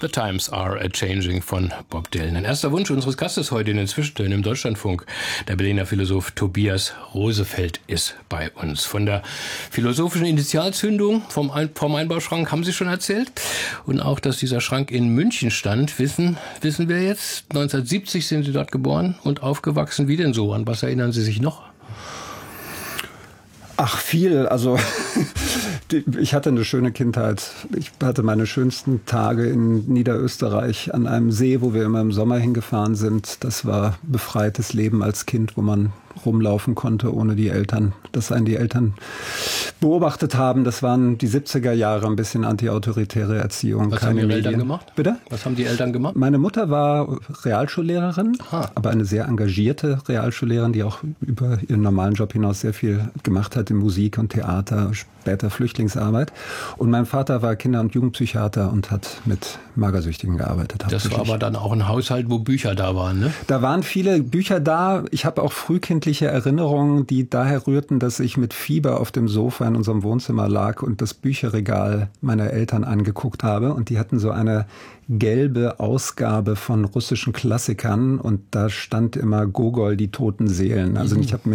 The Times Are A-Changing von Bob Dylan. Ein erster Wunsch unseres Gastes heute in den Zwischentönen im Deutschlandfunk. Der Berliner Philosoph Tobias Rosefeld ist bei uns. Von der philosophischen Initialzündung vom Einbauschrank haben Sie schon erzählt. Und auch, dass dieser Schrank in München stand, wissen wir jetzt. 1970 sind Sie dort geboren und aufgewachsen. Wie denn so? An was erinnern Sie sich noch? Ach, viel. Also ich hatte eine schöne Kindheit. Ich hatte meine schönsten Tage in Niederösterreich an einem See, wo wir immer im Sommer hingefahren sind. Das war befreites Leben als Kind, wo man rumlaufen konnte, ohne die Eltern, dass einen die Eltern beobachtet haben. Das waren die 70er Jahre, ein bisschen antiautoritäre Erziehung. Was haben Ihre Eltern gemacht? Bitte? Was haben die Eltern gemacht? Meine Mutter war Realschullehrerin, aber eine sehr engagierte Realschullehrerin, die auch über ihren normalen Job hinaus sehr viel gemacht hat in Musik und Theater, später Flüchtlingsarbeit. Und mein Vater war Kinder- und Jugendpsychiater und hat mit Magersüchtigen gearbeitet. Das war aber dann auch ein Haushalt, wo Bücher da waren, ne? Da waren viele Bücher da. Ich habe auch frühkindliche Erinnerungen, die daher rührten, dass ich mit Fieber auf dem Sofa in unserem Wohnzimmer lag und das Bücherregal meiner Eltern angeguckt habe. Und die hatten so eine gelbe Ausgabe von russischen Klassikern und da stand immer Gogol, die toten Seelen. Also ich habe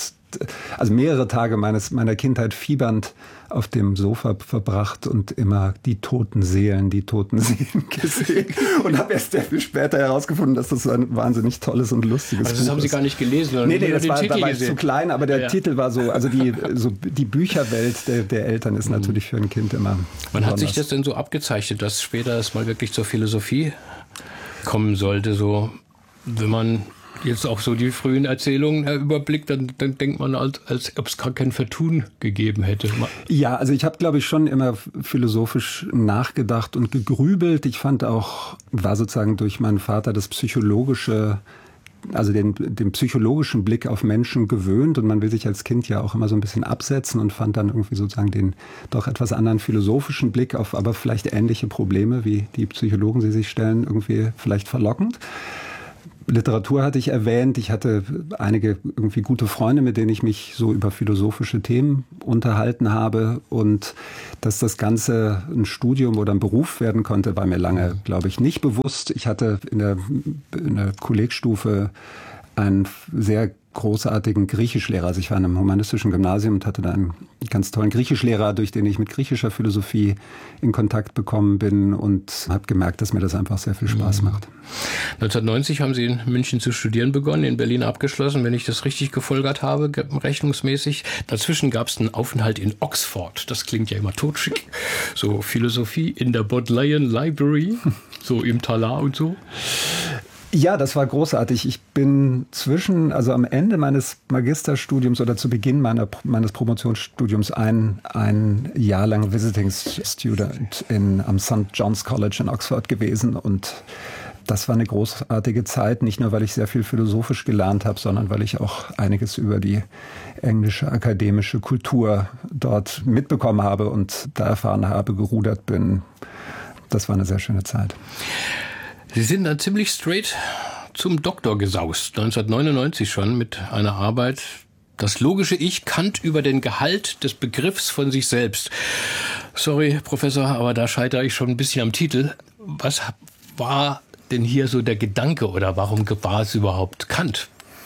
mehrere Tage meiner Kindheit fiebernd auf dem Sofa verbracht und immer die toten Seelen gesehen. Und habe erst sehr viel später herausgefunden, dass das so ein wahnsinnig tolles und lustiges Buch ist. Also das haben Sie gar nicht gelesen? Oder nee, da war ich zu klein, aber der Titel war so, also die Bücherwelt der Eltern ist natürlich für ein Kind immer Wann hat sich das denn so abgezeichnet, dass später es mal wirklich zur Philosophie kommen sollte? So, wenn man jetzt auch so die frühen Erzählungen überblickt, dann denkt man, als ob es gar kein Vertun gegeben hätte. Ja, also ich habe, glaube ich, schon immer philosophisch nachgedacht und gegrübelt. Ich war sozusagen durch meinen Vater das psychologische, also den psychologischen Blick auf Menschen gewöhnt. Und man will sich als Kind ja auch immer so ein bisschen absetzen und fand dann irgendwie sozusagen den doch etwas anderen philosophischen Blick auf aber vielleicht ähnliche Probleme, wie die Psychologen sie sich stellen, irgendwie vielleicht verlockend. Literatur hatte ich erwähnt. Ich hatte einige irgendwie gute Freunde, mit denen ich mich so über philosophische Themen unterhalten habe. Und dass das Ganze ein Studium oder ein Beruf werden konnte, war mir lange, glaube ich, nicht bewusst. Ich hatte in der Kollegstufe einen sehr großartigen Griechischlehrer. Also ich war in einem humanistischen Gymnasium und hatte da einen ganz tollen Griechischlehrer, durch den ich mit griechischer Philosophie in Kontakt bekommen bin und habe gemerkt, dass mir das einfach sehr viel Spaß macht. 1990 haben Sie in München zu studieren begonnen, in Berlin abgeschlossen, wenn ich das richtig gefolgert habe, rechnungsmäßig. Dazwischen gab es einen Aufenthalt in Oxford. Das klingt ja immer totschick. So Philosophie in der Bodleian Library, so im Talar und so. Ja, das war großartig. Ich bin am Ende meines Magisterstudiums oder zu Beginn meines Promotionsstudiums ein Jahr lang Visiting Student am St. John's College in Oxford gewesen und das war eine großartige Zeit, nicht nur, weil ich sehr viel philosophisch gelernt habe, sondern weil ich auch einiges über die englische akademische Kultur dort mitbekommen habe und da erfahren habe, gerudert bin. Das war eine sehr schöne Zeit. Sie sind dann ziemlich straight zum Doktor gesaust, 1999 schon, mit einer Arbeit, das logische Ich, Kant über den Gehalt des Begriffs von sich selbst. Sorry, Professor, aber da scheitere ich schon ein bisschen am Titel. Was war denn hier so der Gedanke oder warum war es überhaupt Kant?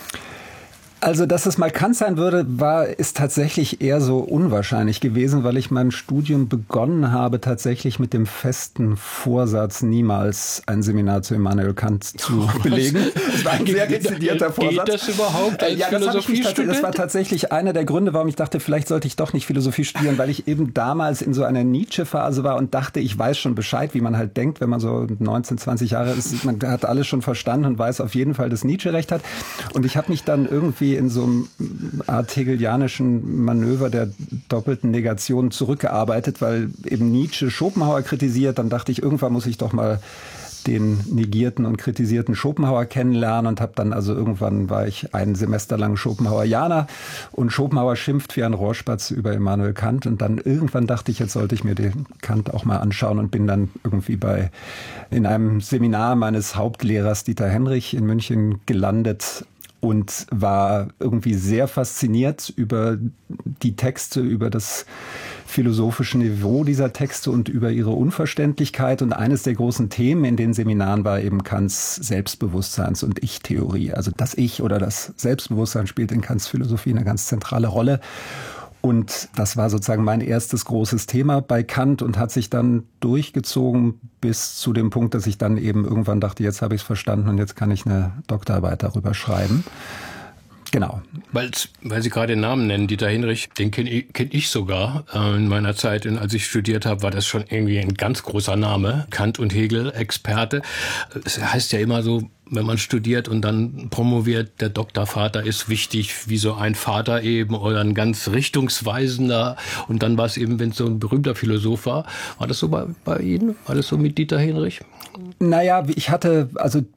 Also, dass es mal Kant sein würde, ist tatsächlich eher so unwahrscheinlich gewesen, weil ich mein Studium begonnen habe, tatsächlich mit dem festen Vorsatz, niemals ein Seminar zu Immanuel Kant zu belegen. Das war ein sehr dezidierter Vorsatz. Geht das überhaupt als Philosophiestudent? Das war tatsächlich einer der Gründe, warum ich dachte, vielleicht sollte ich doch nicht Philosophie studieren, weil ich eben damals in so einer Nietzsche-Phase war und dachte, ich weiß schon Bescheid, wie man halt denkt, wenn man so 19, 20 Jahre ist. Man hat alles schon verstanden und weiß auf jeden Fall, dass Nietzsche recht hat. Und ich habe mich dann irgendwie in so einem Art hegelianischen Manöver der doppelten Negation zurückgearbeitet, weil eben Nietzsche Schopenhauer kritisiert. Dann dachte ich, irgendwann muss ich doch mal den negierten und kritisierten Schopenhauer kennenlernen und habe dann irgendwann war ich ein Semester lang Schopenhauerianer und Schopenhauer schimpft wie ein Rohrspatz über Immanuel Kant und dann irgendwann dachte ich, jetzt sollte ich mir den Kant auch mal anschauen und bin dann irgendwie in einem Seminar meines Hauptlehrers Dieter Henrich in München gelandet und war irgendwie sehr fasziniert über die Texte, über das philosophischen Niveau dieser Texte und über ihre Unverständlichkeit. Und eines der großen Themen in den Seminaren war eben Kants Selbstbewusstseins- und Ich-Theorie. Also das Ich oder das Selbstbewusstsein spielt in Kants Philosophie eine ganz zentrale Rolle. Und das war sozusagen mein erstes großes Thema bei Kant und hat sich dann durchgezogen bis zu dem Punkt, dass ich dann eben irgendwann dachte, jetzt habe ich es verstanden und jetzt kann ich eine Doktorarbeit darüber schreiben. Genau. Weil Sie gerade den Namen nennen, Dieter Hinrich, den kenn ich sogar. In meiner Zeit, als ich studiert habe, war das schon irgendwie ein ganz großer Name. Kant und Hegel, Experte. Es heißt ja immer so, wenn man studiert und dann promoviert, der Doktorvater ist wichtig, wie so ein Vater eben oder ein ganz richtungsweisender. Und dann war es eben, wenn es so ein berühmter Philosoph war. War das so bei Ihnen? War das so mit Dieter Hinrich? Naja, ich hatte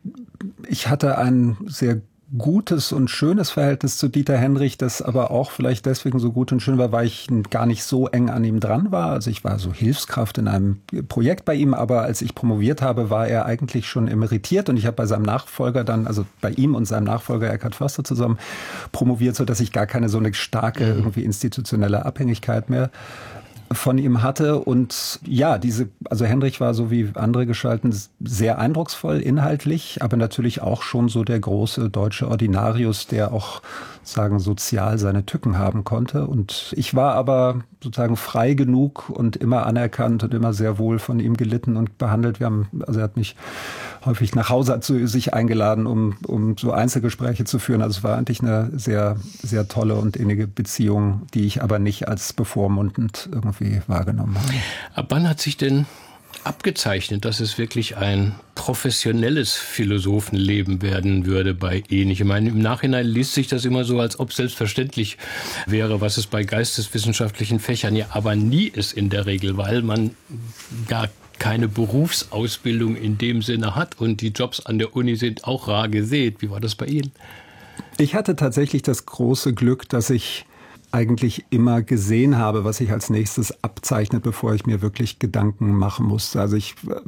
ein sehr gutes und schönes Verhältnis zu Dieter Hinrich, das aber auch vielleicht deswegen so gut und schön war, weil ich gar nicht so eng an ihm dran war. Also ich war so Hilfskraft in einem Projekt bei ihm, aber als ich promoviert habe, war er eigentlich schon emeritiert und ich habe bei seinem Nachfolger dann, also bei ihm und seinem Nachfolger Eckhard Förster zusammen promoviert, so dass ich gar keine so eine starke irgendwie institutionelle Abhängigkeit mehr von ihm hatte. Und ja, also Hinrich war so wie andere Gestalten sehr eindrucksvoll inhaltlich, aber natürlich auch schon so der große deutsche Ordinarius, der auch sagen sozial seine Tücken haben konnte. Und ich war aber sozusagen frei genug und immer anerkannt und immer sehr wohl von ihm gelitten und behandelt. Er hat mich häufig nach Hause zu sich eingeladen, um so Einzelgespräche zu führen. Also es war eigentlich eine sehr, sehr tolle und innige Beziehung, die ich aber nicht als bevormundend irgendwie wahrgenommen habe. Ab wann hat sich denn abgezeichnet, dass es wirklich ein professionelles Philosophenleben werden würde bei Ihnen? Ich meine, im Nachhinein liest sich das immer so, als ob selbstverständlich wäre, was es bei geisteswissenschaftlichen Fächern ja aber nie ist in der Regel, weil man gar keine Berufsausbildung in dem Sinne hat und die Jobs an der Uni sind auch rar gesät. Wie war das bei Ihnen? Ich hatte tatsächlich das große Glück, dass ich eigentlich immer gesehen habe, was sich als nächstes abzeichnet, bevor ich mir wirklich Gedanken machen musste. Also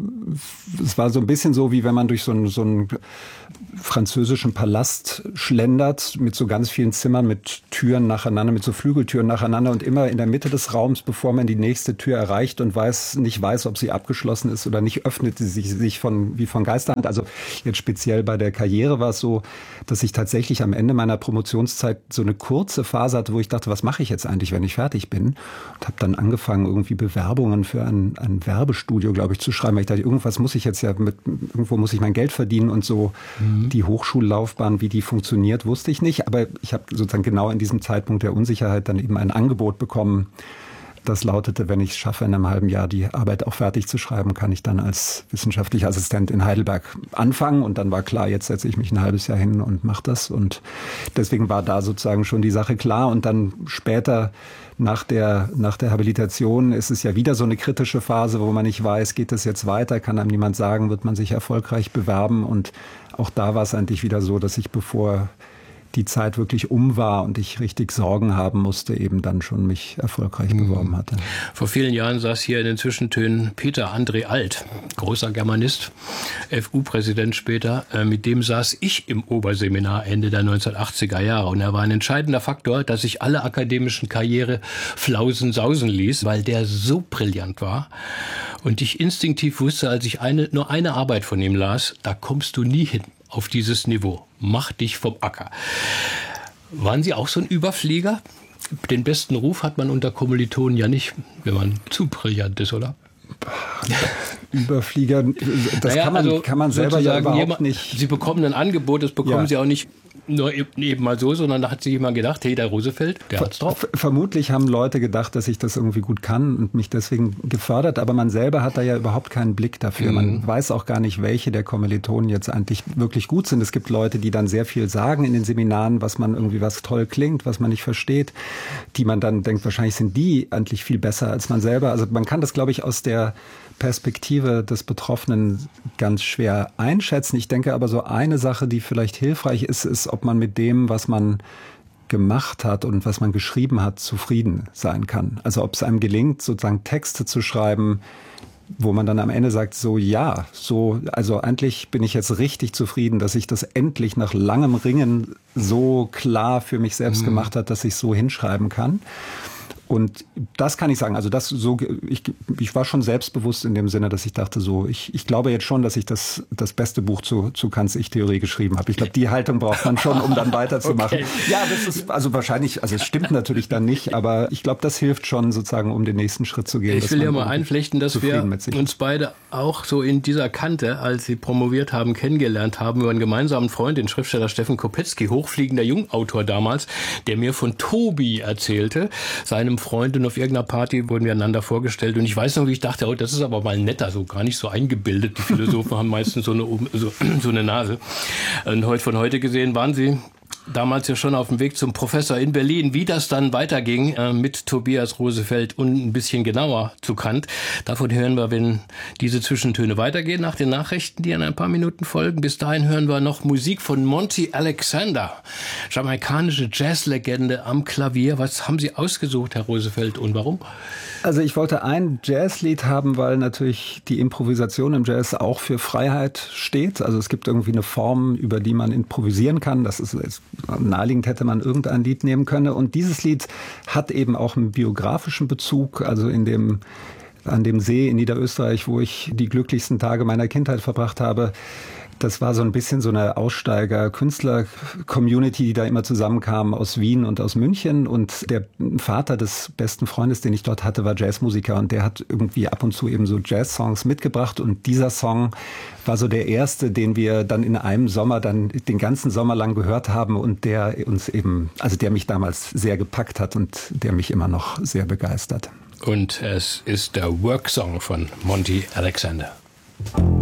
es war so ein bisschen so, wie wenn man durch so einen französischen Palast schlendert, mit so ganz vielen Zimmern, mit Türen nacheinander, mit so Flügeltüren nacheinander und immer in der Mitte des Raums, bevor man die nächste Tür erreicht und nicht weiß, ob sie abgeschlossen ist oder nicht, öffnet sie sich wie von Geisterhand. Also jetzt speziell bei der Karriere war es so, dass ich tatsächlich am Ende meiner Promotionszeit so eine kurze Phase hatte, wo ich dachte, was mache ich jetzt eigentlich, wenn ich fertig bin? Und habe dann angefangen, irgendwie Bewerbungen für ein Werbestudio, glaube ich, zu schreiben. Weil ich dachte, irgendwo muss ich mein Geld verdienen und so. Die Hochschullaufbahn, wie die funktioniert, wusste ich nicht. Aber ich habe sozusagen genau in diesem Zeitpunkt der Unsicherheit dann eben ein Angebot bekommen, das lautete, wenn ich es schaffe, in einem halben Jahr die Arbeit auch fertig zu schreiben, kann ich dann als wissenschaftlicher Assistent in Heidelberg anfangen. Und dann war klar, jetzt setze ich mich ein halbes Jahr hin und mache das. Und deswegen war da sozusagen schon die Sache klar. Und dann später nach der Habilitation ist es ja wieder so eine kritische Phase, wo man nicht weiß, geht es jetzt weiter, kann einem niemand sagen, wird man sich erfolgreich bewerben. Und auch da war es eigentlich wieder so, dass ich, bevor die Zeit wirklich war und ich richtig Sorgen haben musste, eben dann schon mich erfolgreich beworben hatte. Vor vielen Jahren saß hier in den Zwischentönen Peter André Alt, großer Germanist, FU-Präsident später. Mit dem saß ich im Oberseminar Ende der 1980er Jahre. Und er war ein entscheidender Faktor, dass ich alle akademischen Karriereflausen sausen ließ, weil der so brillant war. Und ich instinktiv wusste, als ich nur eine Arbeit von ihm las, da kommst du nie hin auf dieses Niveau. Mach dich vom Acker. Waren Sie auch so ein Überflieger? Den besten Ruf hat man unter Kommilitonen ja nicht, wenn man zu brillant ist, oder? Überflieger, das kann man selber ja überhaupt nicht. Sie bekommen ein Angebot, das bekommen Sie auch nicht nur eben mal so, sondern da hat sich jemand gedacht, hey, der Roosevelt, der hat's drauf. Vermutlich haben Leute gedacht, dass ich das irgendwie gut kann und mich deswegen gefördert, aber man selber hat da ja überhaupt keinen Blick dafür. Man weiß auch gar nicht, welche der Kommilitonen jetzt eigentlich wirklich gut sind. Es gibt Leute, die dann sehr viel sagen in den Seminaren, was toll klingt, was man nicht versteht, die man dann denkt, wahrscheinlich sind die eigentlich viel besser als man selber. Also man kann das, glaube ich, aus der Perspektive des Betroffenen ganz schwer einschätzen. Ich denke aber, so eine Sache, die vielleicht hilfreich ist, ob man mit dem, was man gemacht hat und was man geschrieben hat, zufrieden sein kann. Also ob es einem gelingt, sozusagen Texte zu schreiben, wo man dann am Ende sagt, also eigentlich bin ich jetzt richtig zufrieden, dass ich das endlich nach langem Ringen so klar für mich selbst gemacht hat, dass ich so hinschreiben kann. Und das kann ich sagen. Also ich war schon selbstbewusst in dem Sinne, dass ich dachte so, ich glaube jetzt schon, dass ich das beste Buch zu Kants Ich-Theorie geschrieben habe. Ich glaube, die Haltung braucht man schon, um dann weiterzumachen. Okay. Ja, das ist also wahrscheinlich, also es stimmt natürlich dann nicht, aber ich glaube, das hilft schon sozusagen, um den nächsten Schritt zu gehen. Ich will ja mal einflechten, dass wir uns beide auch so in dieser Kante, als sie promoviert haben, kennengelernt haben, über einen gemeinsamen Freund, den Schriftsteller Steffen Kopetzky, hochfliegender Jungautor damals, der mir von Tobi erzählte, seinem Freund, und auf irgendeiner Party wurden wir einander vorgestellt und ich weiß noch, wie ich dachte, oh, das ist aber mal netter, so gar nicht so eingebildet. Die Philosophen haben meistens so eine Nase. Und von heute gesehen waren sie damals ja schon auf dem Weg zum Professor in Berlin. Wie das dann weiterging mit Tobias Rosefeld und ein bisschen genauer zu Kant, davon hören wir, wenn diese Zwischentöne weitergehen, nach den Nachrichten, die in ein paar Minuten folgen. Bis dahin hören wir noch Musik von Monty Alexander, jamaikanische Jazzlegende am Klavier. Was haben Sie ausgesucht, Herr Rosefeld, und warum? Also ich wollte ein Jazzlied haben, weil natürlich die Improvisation im Jazz auch für Freiheit steht. Also es gibt irgendwie eine Form, über die man improvisieren kann. Das ist naheliegend, hätte man irgendein Lied nehmen können. Und dieses Lied hat eben auch einen biografischen Bezug. Also an dem See in Niederösterreich, wo ich die glücklichsten Tage meiner Kindheit verbracht habe. Das war so ein bisschen so eine Aussteiger-Künstler-Community, die da immer zusammenkam aus Wien und aus München. Und der Vater des besten Freundes, den ich dort hatte, war Jazzmusiker. Und der hat irgendwie ab und zu eben so Jazz-Songs mitgebracht. Und dieser Song war so der erste, den wir dann in einem Sommer dann den ganzen Sommer lang gehört haben. Und der uns eben, also der mich damals sehr gepackt hat und der mich immer noch sehr begeistert. Und es ist der Work-Song von Monty Alexander.